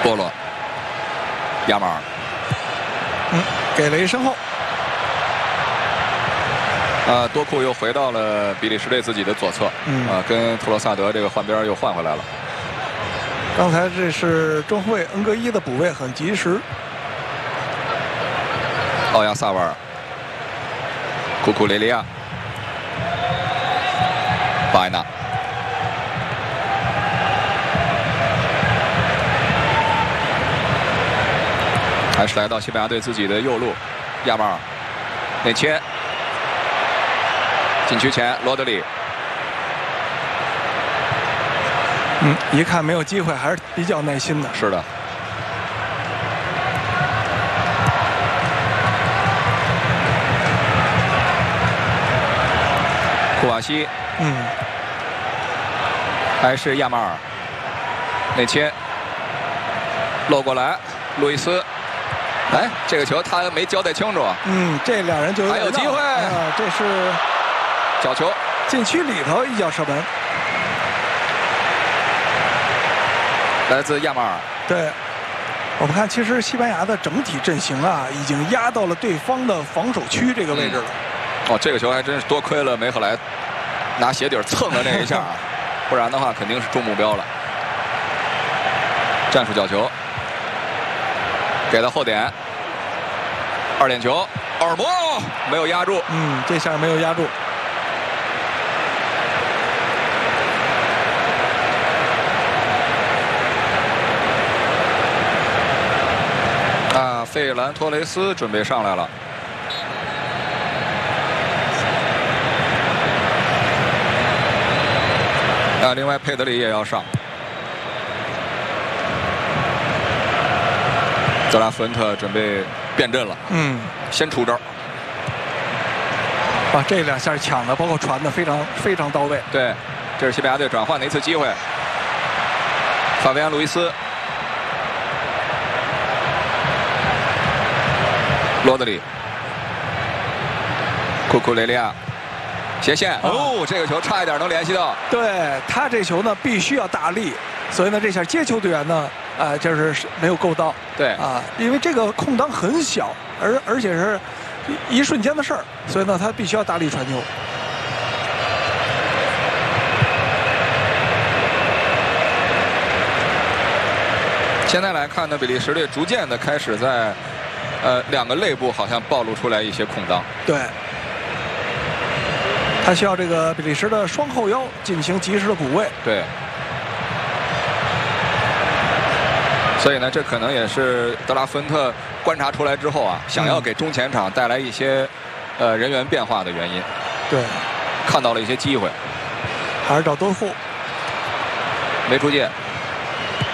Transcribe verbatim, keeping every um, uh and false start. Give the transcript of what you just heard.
波罗，亚马尔， 嗯，给了一身后。 啊，多库又回到了比利时队自己的左侧， 嗯， 啊，跟特罗萨德这个换边又换回来了。 刚才这是中后卫恩格伊的补位很及时。 奥亚萨瓦尔，库库雷利亚，巴埃纳。 还是来到西班牙队自己的右路，亚马尔内切，禁区前罗德里， 嗯，一看没有机会，还是比较耐心的。 是的。库瓦西， 嗯， 还是亚马尔内切，漏过来，路易斯。 哎，这个球他没交代清楚。 嗯，这两人就有还有机会啊！这是角球， 禁区里头一脚射门， 来自亚马尔。 对，我们看，其实西班牙的整体阵型啊，已经压到了对方的防守区这个位置了。 嗯、哦，这个球还真是多亏了梅赫莱拿鞋底蹭了那一下，不然的话肯定是中目标了。战术角球。 给到后点，二点球，奥尔莫没有压住， 嗯，这下没有压住。 啊，费兰托雷斯准备上来了。啊，另外佩德里也要上。 德拉福恩特准备变阵了， 嗯， 先出招。 啊，这两下抢的，包括传的，非常非常到位。 对，这是西班牙队转换的一次机会。法比安·路易斯，罗德里，库库雷利亚，斜线。哦，这个球差一点能联系到。 对他这球呢，必须要大力，所以呢，这下接球队员呢。 啊、呃，就是没有够到， 对啊，因为这个空当很小，而而且是一一瞬间的事儿，所以呢，他必须要大力传球。 现在来看呢，比利时队逐渐的开始在，呃，两个肋部好像暴露出来一些空当。 对，他需要这个比利时的双后腰进行及时的补位。 对。 所以呢，这可能也是德拉福恩特观察出来之后啊，想要给中前场带来一些，呃，人员变化的原因。 对， 看到了一些机会， 还是找多库， 没出界。